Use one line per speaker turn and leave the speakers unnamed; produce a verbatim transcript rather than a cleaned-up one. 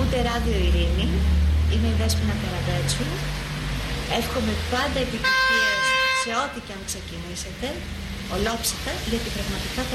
Ακούτε Ράδιο Ειρήνη, είμαι η Δέσποινα Καραμπέτσου. Εύχομαι πάντα επιτυχίες σε ό,τι και αν ξεκινήσετε, ολόψυχα, γιατί πραγματικά θα